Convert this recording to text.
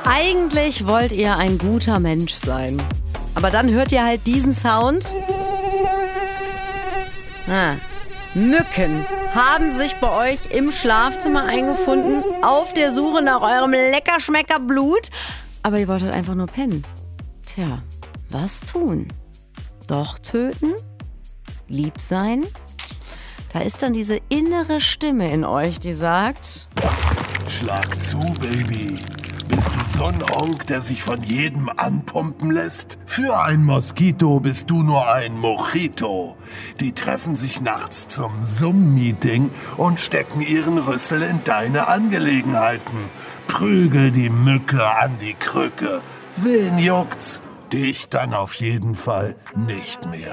Eigentlich wollt ihr ein guter Mensch sein. Aber dann hört ihr halt diesen Sound. Mücken haben sich bei euch im Schlafzimmer eingefunden, auf der Suche nach eurem Leckerschmecker-Blut. Aber ihr wolltet einfach nur pennen. Tja, was tun? Doch töten? Lieb sein? Da ist dann diese innere Stimme in euch, die sagt: Schlag zu, Baby. Bist du so ein Onk, der sich von jedem anpumpen lässt? Für ein Moskito bist du nur ein Mojito. Die treffen sich nachts zum Zoom-Meeting und stecken ihren Rüssel in deine Angelegenheiten. Prügel die Mücke an die Krücke. Wen juckt's? Dich dann auf jeden Fall nicht mehr.